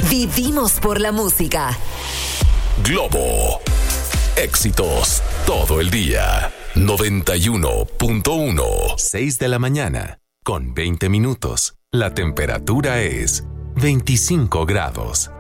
Vivimos por la música. Globo. Éxitos todo el día. 91.1. 6 de la mañana, con 20 minutos. La temperatura es 25 grados.